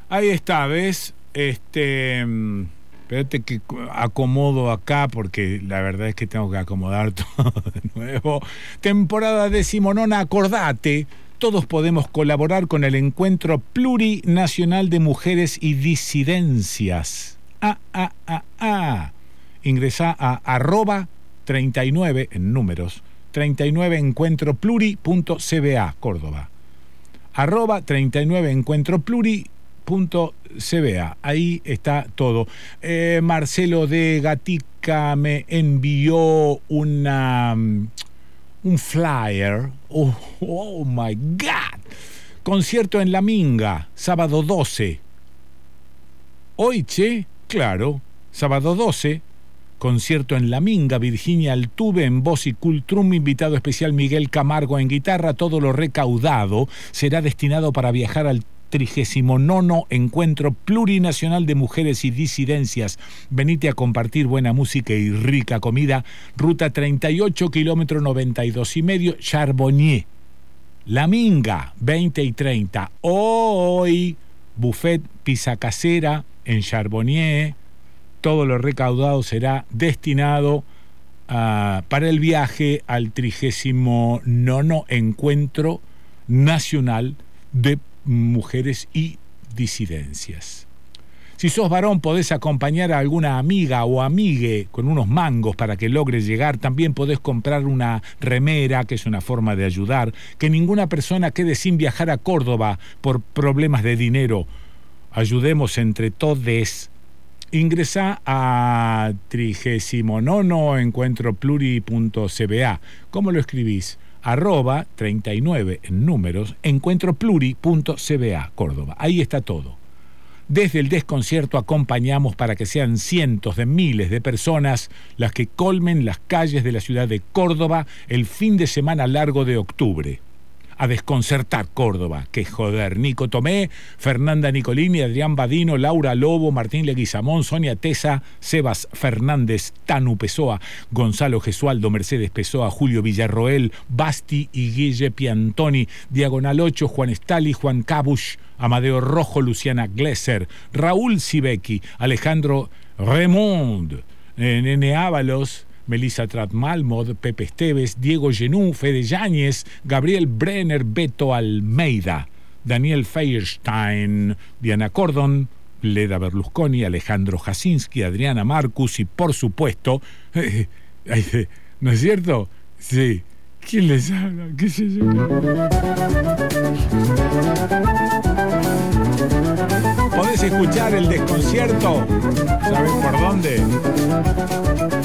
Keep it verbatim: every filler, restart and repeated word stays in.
Ahí está, ¿ves? Este... Espérate que acomodo acá porque la verdad es que tengo que acomodar todo de nuevo. Temporada decimonona, acordate, todos podemos colaborar con el Encuentro Plurinacional de Mujeres y Disidencias. Ah, ah, ah, ah. Ingresá a arroba treinta y nueve en números, treinta y nueve encuentro pluri punto c b a, Córdoba. Arroba treinta y nueve encuentro pluri punto c b a. Ahí está todo. Eh, Marcelo de Gatica me envió una un flyer. Oh, oh my God. Concierto en La Minga, sábado doce. Hoy, che, claro, sábado doce. Concierto en La Minga, Virginia Altuve en voz y cultrum, invitado especial Miguel Camargo en guitarra. Todo lo recaudado será destinado para viajar al trigésimo nono Encuentro Plurinacional de Mujeres y Disidencias. Venite a compartir buena música y rica comida. Ruta treinta y ocho, kilómetro noventa y dos y medio, Charbonnier. La Minga, veinte y treinta. Hoy, buffet pizza casera en Charbonnier. Todo lo recaudado será destinado uh, para el viaje al trigésimo nono Encuentro Nacional de Mujeres y Disidencias. Si sos varón, podés acompañar a alguna amiga o amigue con unos mangos para que logre llegar. También podés comprar una remera, que es una forma de ayudar. Que ninguna persona quede sin viajar a Córdoba por problemas de dinero. Ayudemos entre todes. Ingresá a trigésimo nono encuentro pluri punto c b a. ¿Cómo lo escribís? Arroba treinta y nueve en números, encuentro pluri punto c b a, Córdoba. Ahí está todo. Desde el desconcierto acompañamos para que sean cientos de miles de personas las que colmen las calles de la ciudad de Córdoba el fin de semana largo de octubre. A desconcertar Córdoba, que joder. Nico Tomé, Fernanda Nicolini, Adrián Badino, Laura Lobo, Martín Leguizamón, Sonia Tesa, Sebas Fernández, Tanu Pessoa, Gonzalo Gesualdo, Mercedes Pessoa, Julio Villarroel, Basti y Guille Piantoni, Diagonal ocho, Juan Stali, Juan Cabush, Amadeo Rojo, Luciana Glesser, Raúl Sibeki, Alejandro Remond, Nene Ábalos, Melissa Tratmalmod, Pepe Esteves, Diego Genú, Fede Yáñez, Gabriel Brenner, Beto Almeida, Daniel Feierstein, Diana Cordon, Leda Berlusconi, Alejandro Jasinski, Adriana Marcus y, por supuesto, eh, eh, ¿no es cierto? Sí. ¿Quién les habla? ¿Qué sé yo? ¿Podés escuchar el desconcierto? ¿Sabés por dónde?